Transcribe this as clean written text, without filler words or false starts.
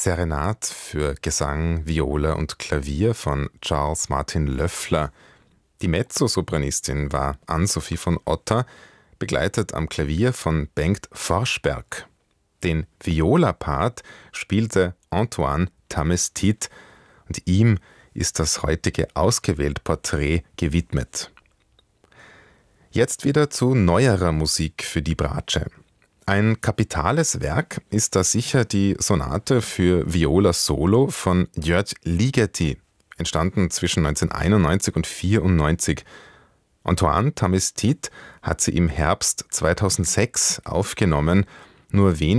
Serenade für Gesang, Viola und Klavier von Charles Martin Löffler. Die Mezzosopranistin war Ann-Sophie von Otter, begleitet am Klavier von Bengt Forsberg. Den Viola-Part spielte Antoine Tamestit und ihm ist das heutige Ausgewählt-Porträt gewidmet. Jetzt wieder zu neuerer Musik für die Bratsche. Ein kapitales Werk ist da sicher die Sonate für Viola Solo von György Ligeti, entstanden zwischen 1991 und 1994. Antoine Tamestit hat sie im Herbst 2006 aufgenommen, nur wenige